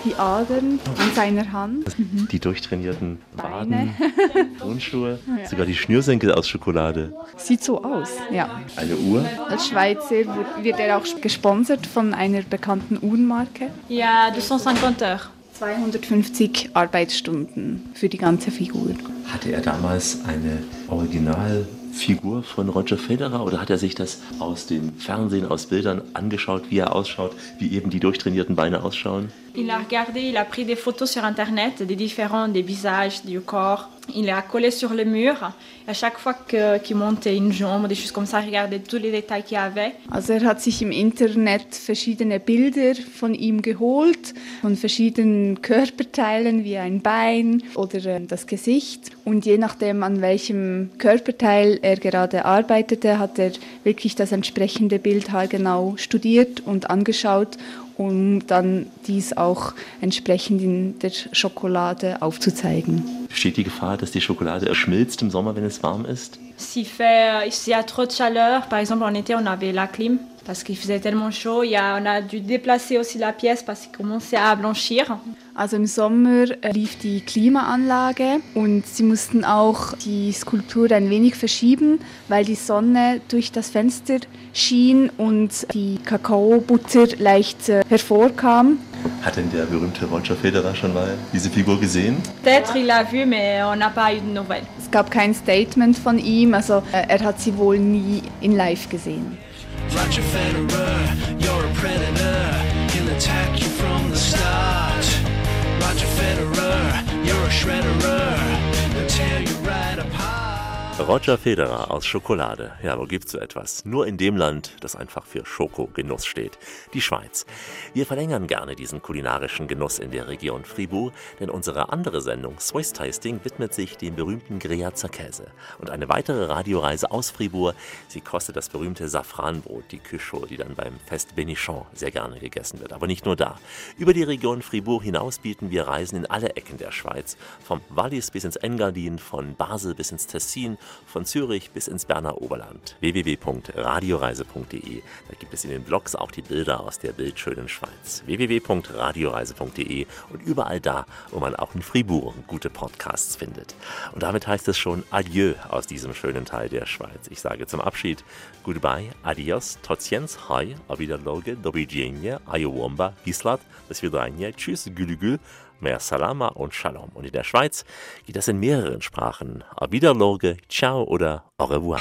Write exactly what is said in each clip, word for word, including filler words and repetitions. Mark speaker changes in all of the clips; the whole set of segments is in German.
Speaker 1: die Adern an seiner Hand.
Speaker 2: Mhm. Die durchtrainierten Waden, Turnschuhe, ja. Sogar die Schnürsenkel aus Schokolade.
Speaker 1: Sieht so aus, ja.
Speaker 2: Eine Uhr.
Speaker 1: Als Schweizer wird er auch gesponsert von einer bekannten Uhrenmarke.
Speaker 3: Ja, zweihundertfünfzig Heures.
Speaker 1: zweihundertfünfzig Arbeitsstunden für die ganze Figur.
Speaker 2: Hatte er damals eine Originalfigur von Roger Federer oder hat er sich das aus dem Fernsehen, aus Bildern angeschaut, wie er ausschaut, wie eben die durchtrainierten Beine ausschauen?
Speaker 3: Il a regardé, il a pris des photos sur Internet, des différents, des visages, du corps. Il a collé sur le mur. À chaque fois que, qu'il montait une jambe, des choses comme ça, il regardait tous les détails qu'il y avait.
Speaker 1: Also er hat sich im Internet verschiedene Bilder von ihm geholt, von verschiedenen Körperteilen wie ein Bein oder äh, das Gesicht. Und je nachdem, an welchem Körperteil er gerade arbeitete, hat er wirklich das entsprechende Bild haargenau studiert und angeschaut, um dann dies auch entsprechend in der Schokolade aufzuzeigen.
Speaker 2: Besteht die Gefahr, dass die Schokolade erschmilzt im Sommer, wenn es warm ist?
Speaker 3: S'il fait, s'il y a trop de chaleur, par exemple en été on avait la clim, parce qu'il faisait tellement chaud, il y a, on a dû déplacer aussi la pièce parce qu'il commençait à blanchir.
Speaker 1: Also im Sommer lief die Klimaanlage und sie mussten auch die Skulptur ein wenig verschieben, weil die Sonne durch das Fenster schien und die Kakaobutter leicht äh, hervorkam.
Speaker 2: Hat denn der berühmte Roger Federer schon mal diese Figur gesehen?
Speaker 3: Peut-être il l'a vu, mais on n'a pas eu de nouvelles.
Speaker 1: Es gab kein Statement von ihm, also äh, er hat sie wohl nie in live gesehen.
Speaker 4: Roger Federer, you're a predator, he'll attack you from the start. Roger Federer, you're a shredderer, he'll tear you right apart.
Speaker 2: Roger Federer aus Schokolade. Ja, wo gibt's so etwas? Nur in dem Land, das einfach für Schokogenuss steht. Die Schweiz. Wir verlängern gerne diesen kulinarischen Genuss in der Region Fribourg, denn unsere andere Sendung Swiss Tasting widmet sich dem berühmten Greazer Käse. Und eine weitere Radioreise aus Fribourg, sie kostet das berühmte Safranbrot, die Cuchot, die dann beim Fest Bénichon sehr gerne gegessen wird. Aber nicht nur da. Über die Region Fribourg hinaus bieten wir Reisen in alle Ecken der Schweiz. Vom Wallis bis ins Engadin, von Basel bis ins Tessin, von Zürich bis ins Berner Oberland. w w w punkt radioreise punkt d e. Da gibt es in den Blogs auch die Bilder aus der bildschönen Schweiz. w w w punkt radioreise punkt d e und überall da, wo man auch in Fribourg gute Podcasts findet. Und damit heißt es schon Adieu aus diesem schönen Teil der Schweiz. Ich sage zum Abschied Goodbye, Adios, Tociens, Hi, Auf Wiederloge, Do widzenia, Ayowomba, Gislat, Bis Vidranje, Tschüss, Gülügül, Mer Salama und Shalom. Und in der Schweiz geht das in mehreren Sprachen. Auf Wiederloge, Ciao oder Au revoir.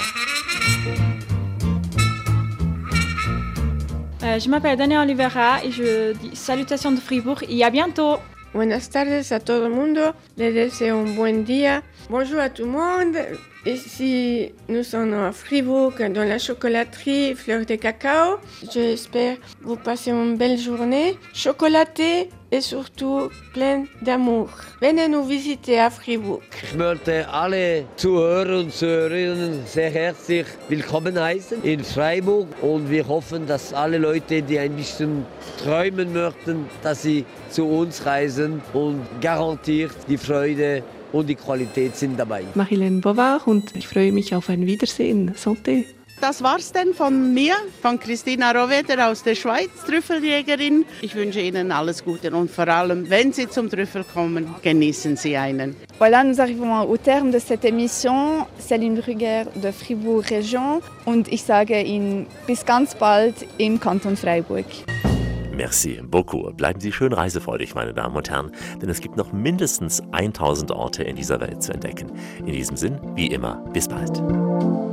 Speaker 3: Euh, je m'appelle Daniela Oliveira et je dis salutations de Fribourg et à bientôt.
Speaker 5: Buenas tardes a todo el mundo. Les deseo un buen día. Bonjour à tout le monde. Ici, nous sommes à Fribourg, dans la chocolaterie Fleur de Cacao. J'espère vous passer une belle journée, chocolatée et surtout pleine d'amour. Venez nous visiter à Fribourg.
Speaker 6: Ich möchte alle Zuhörer und Zuhörerinnen sehr herzlich willkommen heißen in Freiburg und wir hoffen, dass alle Leute, die ein bisschen träumen möchten, dass sie zu uns reisen und garantiert die Freude und die Qualität sind dabei.
Speaker 7: Marilène Bovard und ich freue mich auf ein Wiedersehen. Santé!
Speaker 8: Das war's denn von mir, von Christina Rohweder aus der Schweiz, Trüffeljägerin. Ich wünsche Ihnen alles Gute und vor allem, wenn Sie zum Trüffel kommen, genießen Sie einen.
Speaker 1: Voilà, nous arrivons au terme de cette émission. Céline Brugger de Fribourg Région und ich sage Ihnen bis ganz bald im Kanton Freiburg.
Speaker 2: Merci beaucoup. Bleiben Sie schön reisefreudig, meine Damen und Herren, denn es gibt noch mindestens tausend Orte in dieser Welt zu entdecken. In diesem Sinn, wie immer, bis bald.